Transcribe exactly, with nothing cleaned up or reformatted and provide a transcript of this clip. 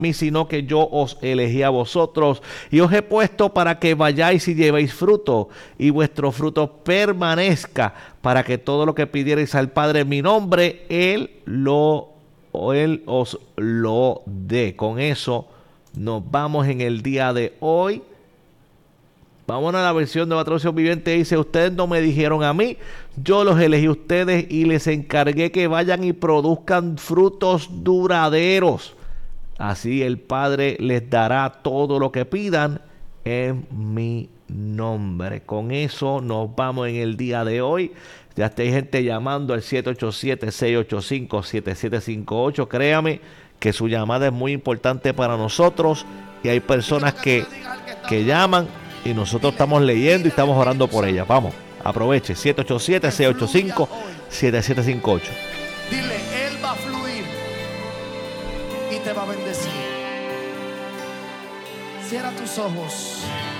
mí, sino que yo os elegí a vosotros y os he puesto para que vayáis y llevéis fruto y vuestro fruto permanezca, para que todo lo que pidierais al Padre en mi nombre, Él lo o Él os lo dé. Con eso nos vamos en el día de hoy. Vamos a la versión de la traducción viviente. Dice: ustedes no me dijeron a mí, yo los elegí a ustedes y les encargué que vayan y produzcan frutos duraderos. Así el Padre les dará todo lo que pidan en mi nombre. Con eso nos vamos en el día de hoy. Ya está, hay gente llamando al siete ocho siete, seis ocho cinco, siete siete cinco ocho. Créame que su llamada es muy importante para nosotros. Y hay personas que, que llaman y nosotros estamos leyendo y estamos orando por ellas. Vamos, aproveche. siete ocho siete, seis ocho cinco, siete siete cinco ocho. Dile, Él va a fluir y te va a bendecir. Cierra tus ojos.